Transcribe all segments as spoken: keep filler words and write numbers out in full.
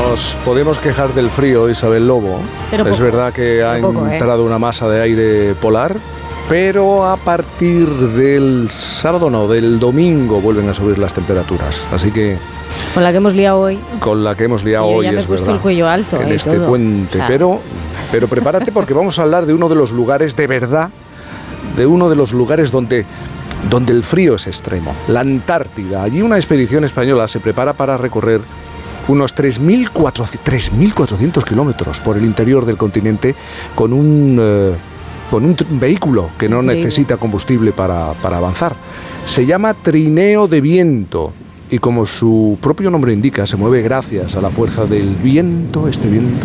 Nos podemos quejar del frío, Isabel Lobo. Pero es poco, verdad que ha poco, entrado ¿eh? una masa de aire polar, pero a partir del sábado, no, del domingo vuelven a subir las temperaturas. Así que... Con la que hemos liado hoy. Con la que hemos liado Yo hoy, ya me es he puesto verdad. el cuello alto en y este todo. puente. Ah. Pero, pero prepárate porque vamos a hablar de uno de los lugares de verdad, de uno de los lugares donde... donde el frío es extremo, la Antártida. Allí una expedición española se prepara para recorrer unos tres mil cuatrocientos kilómetros por el interior del continente con un, eh, con un vehículo que no Increíble. necesita combustible para, para avanzar. Se llama trineo de viento y, como su propio nombre indica, se mueve gracias a la fuerza del viento, este viento,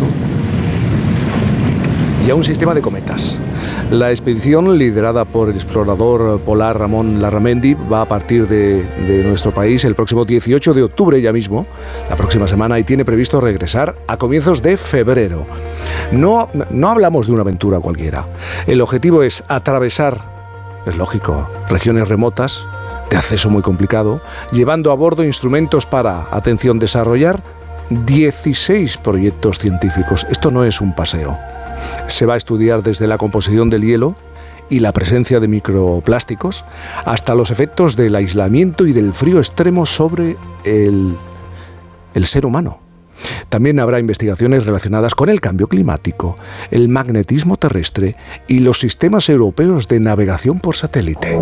y a un sistema de cometas. La expedición, liderada por el explorador polar Ramón Larramendi, va a partir de, de nuestro país el próximo dieciocho de octubre, ya mismo, la próxima semana, y tiene previsto regresar a comienzos de febrero. No, no hablamos de una aventura cualquiera. El objetivo es atravesar, es lógico, regiones remotas, de acceso muy complicado, llevando a bordo instrumentos para, atención, desarrollar dieciséis proyectos científicos. Esto no es un paseo. Se va a estudiar desde la composición del hielo y la presencia de microplásticos hasta los efectos del aislamiento y del frío extremo sobre el, el ser humano. También habrá investigaciones relacionadas con el cambio climático, el magnetismo terrestre y los sistemas europeos de navegación por satélite.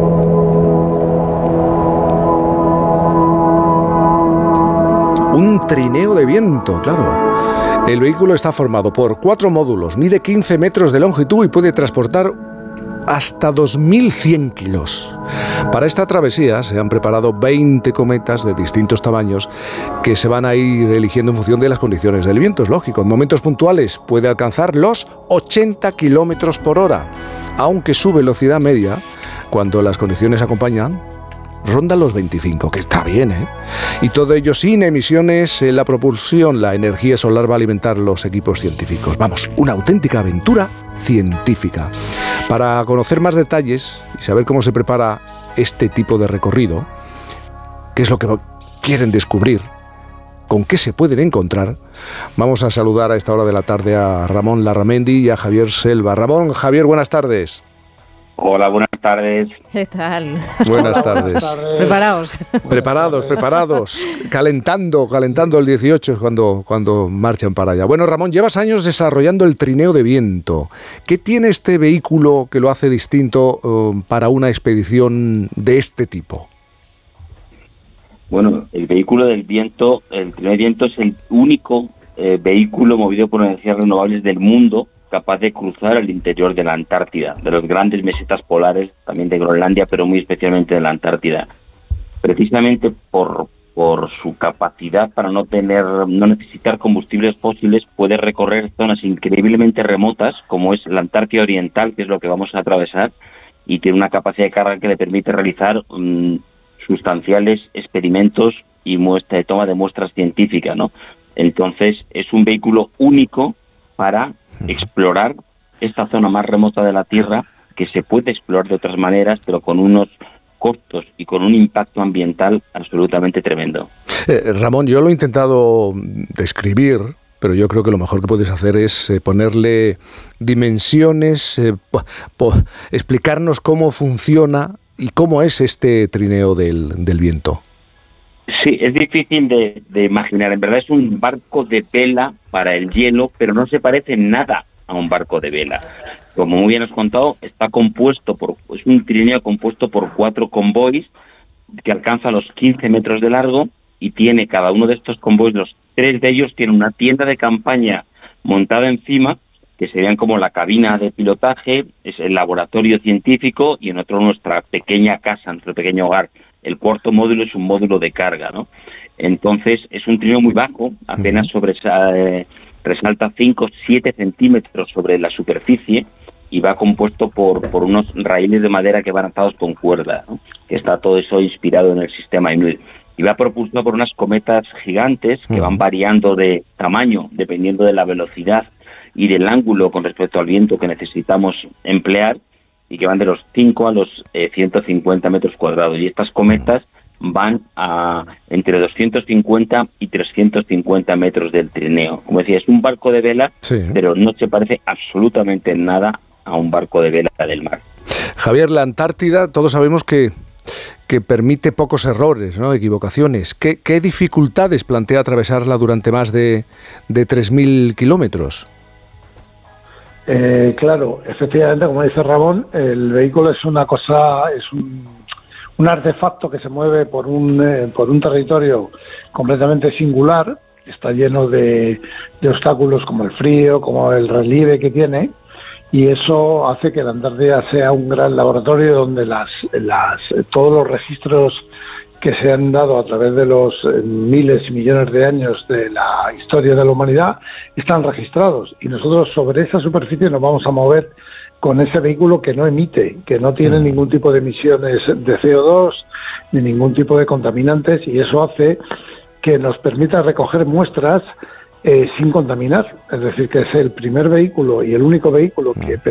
Un trineo de viento, claro. El vehículo está formado por cuatro módulos, mide quince metros de longitud y puede transportar hasta dos mil cien kilos. Para esta travesía se han preparado veinte cometas de distintos tamaños que se van a ir eligiendo en función de las condiciones del viento, es lógico. En momentos puntuales puede alcanzar los ochenta kilómetros por hora, aunque su velocidad media, cuando las condiciones acompañan, ronda los veinticinco, que está bien, ¿eh? Y todo ello sin emisiones en la propulsión. La energía solar va a alimentar los equipos científicos. Vamos, una auténtica aventura científica. Para conocer más detalles y saber cómo se prepara este tipo de recorrido, qué es lo que quieren descubrir, con qué se pueden encontrar, vamos a saludar a esta hora de la tarde a Ramón Larramendi y a Javier Selva. Ramón, Javier, buenas tardes. Hola, buenas tardes. ¿Qué tal? Buenas tardes. Preparaos. Preparados, preparados, calentando, calentando el dieciocho cuando, cuando marchan para allá. Bueno, Ramón, llevas años desarrollando el trineo de viento. ¿Qué tiene este vehículo que lo hace distinto uh, para una expedición de este tipo? Bueno, el vehículo del viento, el trineo de viento es el único eh, vehículo movido por energías renovables del mundo capaz de cruzar el interior de la Antártida, de las grandes mesetas polares, también de Groenlandia, pero muy especialmente de la Antártida. Precisamente por, por su capacidad para no tener, no necesitar combustibles fósiles, puede recorrer zonas increíblemente remotas, como es la Antártida Oriental, que es lo que vamos a atravesar, y tiene una capacidad de carga que le permite realizar um, sustanciales experimentos y muestra, de toma de muestras científicas, ¿no? Entonces, es un vehículo único para explorar esta zona más remota de la Tierra, que se puede explorar de otras maneras, pero con unos costos y con un impacto ambiental absolutamente tremendo. Eh, Ramón, yo lo he intentado describir, pero yo creo que lo mejor que puedes hacer es eh, ponerle dimensiones, eh, po, po, explicarnos cómo funciona y cómo es este trineo del, del viento. Sí, es difícil de, de imaginar. En verdad es un barco de vela para el hielo, pero no se parece en nada a un barco de vela. Como muy bien has contado, está compuesto por, es un trineo compuesto por cuatro convoys que alcanza los quince metros de largo y tiene cada uno de estos convoys, los tres de ellos tienen una tienda de campaña montada encima, que serían como la cabina de pilotaje, es el laboratorio científico y en otro nuestra pequeña casa, nuestro pequeño hogar. El cuarto módulo es un módulo de carga, ¿no? Entonces, es un trineo muy bajo, apenas sobre, eh, resalta cinco o siete centímetros sobre la superficie y va compuesto por, por unos raíles de madera que van atados con cuerda, ¿no? Que está todo eso inspirado en el sistema Inuit. Y va propulsado por unas cometas gigantes que van variando de tamaño dependiendo de la velocidad y del ángulo con respecto al viento que necesitamos emplear, y que van de los cinco a los eh, ciento cincuenta metros cuadrados. Y estas cometas van a entre doscientos cincuenta y trescientos cincuenta metros del trineo. Como decía, es un barco de vela, sí, pero no se parece absolutamente en nada a un barco de vela del mar. Javier, la Antártida, todos sabemos que, que permite pocos errores, ¿no? Equivocaciones. ¿Qué, qué dificultades plantea atravesarla durante más de, de tres mil kilómetros? Eh, claro, efectivamente, como dice Ramón, el vehículo es una cosa, es un, un artefacto que se mueve por un, eh, por un territorio completamente singular, está lleno de, de obstáculos como el frío, como el relieve que tiene, y eso hace que la Antártida sea un gran laboratorio donde las, las, todos los registros que se han dado a través de los eh, miles y millones de años de la historia de la humanidad están registrados, y nosotros sobre esa superficie nos vamos a mover con ese vehículo que no emite, que no tiene ningún tipo de emisiones de C O dos ni ningún tipo de contaminantes, y eso hace que nos permita recoger muestras Eh, sin contaminar, es decir, que es el primer vehículo y el único vehículo que